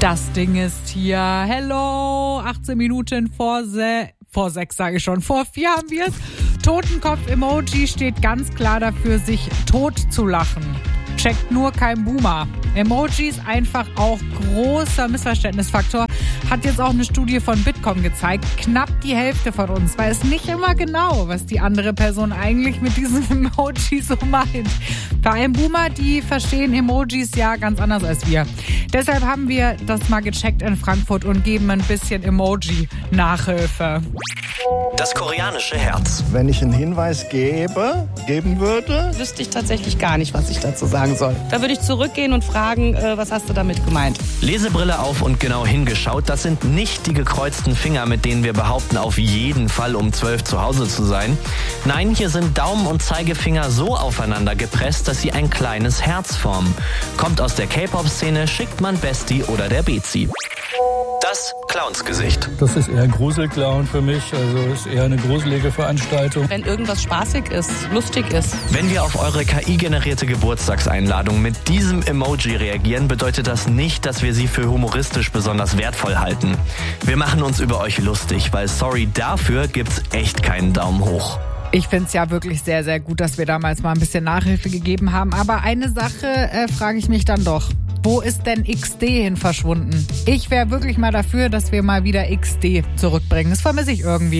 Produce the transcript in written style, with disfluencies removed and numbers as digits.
Das Ding ist hier. Hello, 18 Minuten vor 6 sage ich schon. Vor 4 haben wir es. Totenkopf-Emoji steht ganz klar dafür, sich tot zu lachen. Checkt nur kein Boomer. Emojis einfach auch großer Missverständnisfaktor. Hat jetzt auch eine Studie von Bitkom gezeigt. Knapp die Hälfte von uns weiß nicht immer genau, was die andere Person eigentlich mit diesem Emoji so meint. Bei einem Boomer, die verstehen Emojis ja ganz anders als wir. Deshalb haben wir das mal gecheckt in Frankfurt und geben ein bisschen Emoji-Nachhilfe. Das koreanische Herz. Wenn ich einen Hinweis geben würde, wüsste ich tatsächlich gar nicht, was ich dazu sagen soll. Da würde ich zurückgehen und fragen, was hast du damit gemeint? Lesebrille auf und genau hingeschaut. Das sind nicht die gekreuzten Finger, mit denen wir behaupten, auf jeden Fall um 12 zu Hause zu sein. Nein, hier sind Daumen und Zeigefinger so aufeinander gepresst, dass sie ein kleines Herz formen. Kommt aus der K-Pop-Szene, schickt man Bestie oder der Bezi. Das Clownsgesicht. Das ist eher ein Gruselclown für mich, also ist eher eine gruselige Veranstaltung. Wenn irgendwas spaßig ist, lustig ist. Wenn wir auf eure KI-generierte Geburtstagseinladung mit diesem Emoji reagieren, bedeutet das nicht, dass wir sie für humoristisch besonders wertvoll halten. Wir machen uns über euch lustig, weil sorry, dafür gibt's echt keinen Daumen hoch. Ich finde es ja wirklich sehr, sehr gut, dass wir damals mal ein bisschen Nachhilfe gegeben haben. Aber eine Sache frage ich mich dann doch. Wo ist denn XD hin verschwunden? Ich wäre wirklich mal dafür, dass wir mal wieder XD zurückbringen. Das vermisse ich irgendwie.